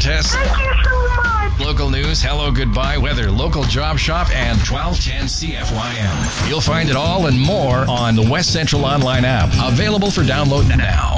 contests, Thank you so much. local news, hello, goodbye, weather, local job shop, and 1210 CFYM. You'll find it all and more on the West Central Online app, available for download now.